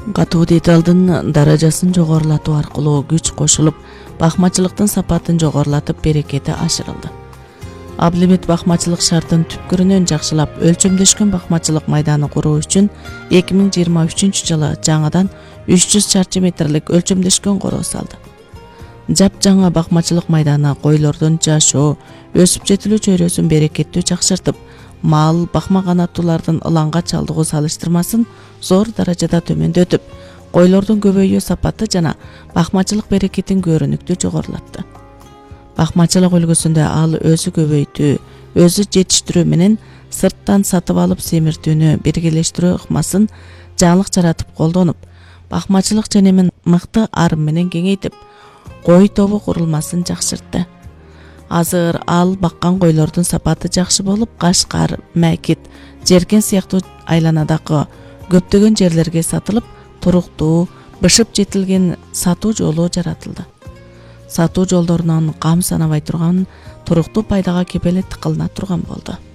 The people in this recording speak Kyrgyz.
Катуу деталдын даражасын жогорулатуу аркылуу күч кошулуп, бакмачылыктын сапатын жогорулатып, берекети ашырылды. Аблимет бакмачылык шартын түпкүрүнөн жакшылап, өлчөмдөшкөн бакмачылык майданы куруу үчүн 2023-жылы жаңадан 300 чарчы метрлик өлчөмдөшкөн короо салды. Жапжаңа бакмачылык майданы койлордун жашоо, өсүп жетилүү чөйрөсүн берекеттүү жакшыртып, мал бакма канаттуулардын ылаңга чалдыгуу салыштырмасын зор даражада төмөндөтүп, койлордун көбөйүү сапаты жана бакмачылык берекетин көрүнүктүү жогорулатты. Бакмачылык үлгүсүндө ал өзү көбөйтүү, өзү жетиштирүү менен сырттан сатып алып семиртүүнү биргелештирүү ыкмасын жаңылык жаратып колдонуп, бакмачылык ченемин мыкты арым менен кеңейтип, кой тобу курулмасын жакшыртты. Азыр ал баккан койлордун сапаты жакшы болуп, Кашкар, Мәкит, Жеркен сыяктуу айланадагы көптөгөн жерлерге сатылып, туруктуу, бышып жетилген сатуу жолу жаратылды. Сатуу жолдорунан кам санабай турган, туруктуу пайдага кепелет кылына турган болду.